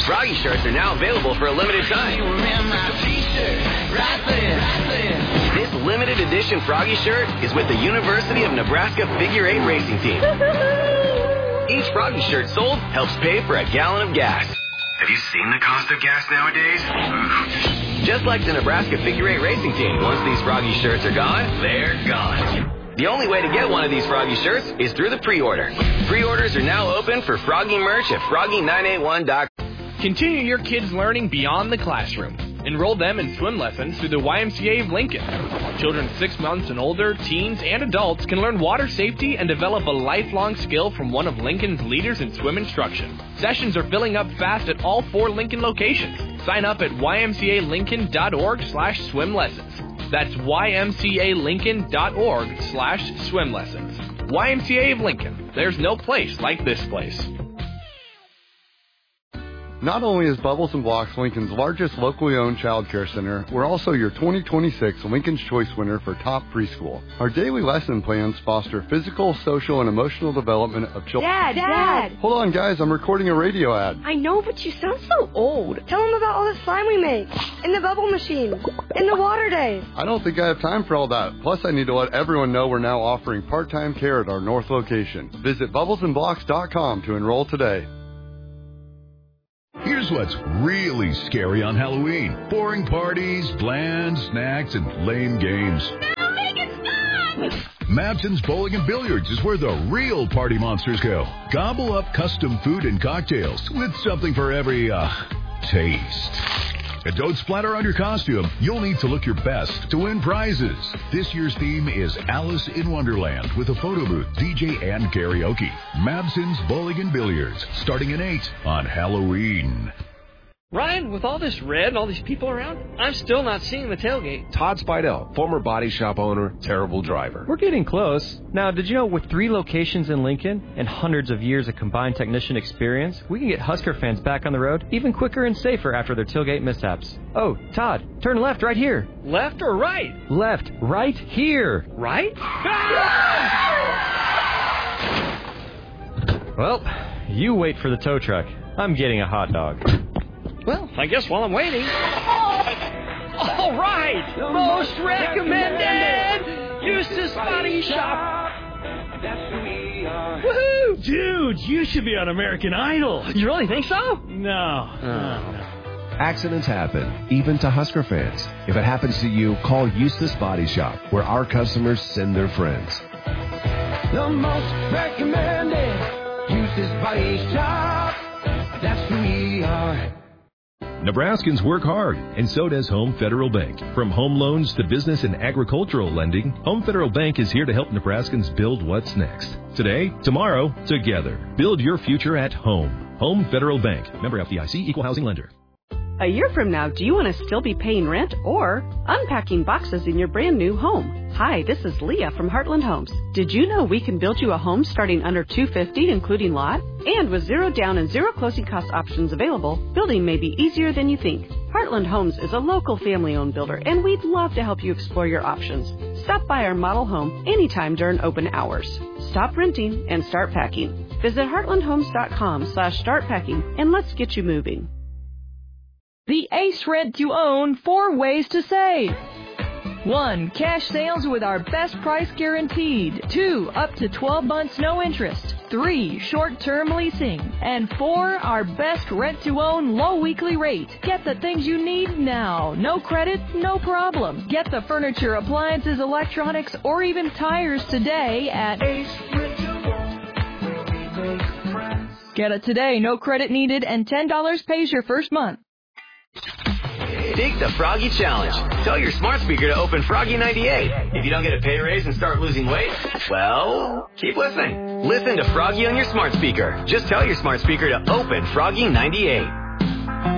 Froggy shirts are now available for a limited time. This limited edition Froggy shirt is with the University of Nebraska Figure 8 Racing Team. Each Froggy shirt sold helps pay for a gallon of gas. Have you seen the cost of gas nowadays? Just like the Nebraska Figure 8 Racing Team, once these Froggy shirts are gone, they're gone. The only way to get one of these Froggy shirts is through the pre-order. Pre-orders are now open for Froggy merch at froggy981.com. Continue your kids' learning beyond the classroom. Enroll them in swim lessons through the YMCA of Lincoln. Children 6 months and older, teens, and adults can learn water safety and develop a lifelong skill from one of Lincoln's leaders in swim instruction. Sessions are filling up fast at all 4 Lincoln locations. Sign up at ymcalincoln.org/swim lessons. That's ymcalincoln.org/swim lessons. YMCA of Lincoln. There's no place like this place. Not only is Bubbles and Blocks Lincoln's largest locally owned child care center, we're also your 2026 Lincoln's Choice winner for top preschool. Our daily lesson plans foster physical, social, and emotional development of children. Dad! Hold on, guys, I'm recording a radio ad. I know, but you sound so old. Tell them about all the slime we make, and the bubble machine, and the water days. I don't think I have time for all that. Plus, I need to let everyone know we're now offering part-time care at our North location. Visit bubblesandblocks.com to enroll today. Here's what's really scary on Halloween. Boring parties, bland snacks, and lame games. No, make it stop! Mabson's Bowling and Billiards is where the real party monsters go. Gobble up custom food and cocktails with something for every, taste. And don't splatter on your costume. You'll need to look your best to win prizes. This year's theme is Alice in Wonderland with a photo booth, DJ, and karaoke. Mabson's Bowling and Billiards, starting at 8 on Halloween. Ryan, with all this red and all these people around, I'm still not seeing the tailgate. Todd Spidell, former body shop owner, terrible driver. We're getting close. Now, did you know with 3 locations in Lincoln and hundreds of years of combined technician experience, we can get Husker fans back on the road even quicker and safer after their tailgate mishaps? Oh, Todd, turn left right here. Left or right? Left, right here. Right? Well, you wait for the tow truck. I'm getting a hot dog. Well, I guess while I'm waiting... All right! Most recommended! Eustace Body Shop! Woohoo! Dude, you should be on American Idol. You really think so? No. Accidents happen, even to Husker fans. If it happens to you, call Eustace Body Shop, where our customers send their friends. The most recommended Eustace Body Shop. That's who we are. Nebraskans work hard, and so does Home Federal Bank. From home loans to business and agricultural lending, Home Federal Bank is here to help Nebraskans build what's next. Today, tomorrow, together. Build your future at home. Home Federal Bank. Member FDIC, Equal Housing Lender. A year from now, do you want to still be paying rent or unpacking boxes in your brand new home? Hi, this is Leah from Heartland Homes. Did you know we can build you a home starting under $250, including lot? And with 0 down and 0 closing cost options available, building may be easier than you think. Heartland Homes is a local family-owned builder, and we'd love to help you explore your options. Stop by our model home anytime during open hours. Stop renting and start packing. Visit heartlandhomes.com/startpacking and let's get you moving. The Ace Rent to Own 4 ways to save. 1. Cash sales with our best price guaranteed. 2. Up to 12 months no interest. 3. Short-term leasing. And 4. Our best rent-to-own low weekly rate. Get the things you need now. No credit, no problem. Get the furniture, appliances, electronics, or even tires today at Ace Rent-to-Own. Get it today, no credit needed, and $10 pays your first month. Take the Froggy Challenge. Tell your smart speaker to open Froggy 98. If you don't get a pay raise and start losing weight, well, keep listening. Listen to Froggy on your smart speaker. Just tell your smart speaker to open Froggy 98.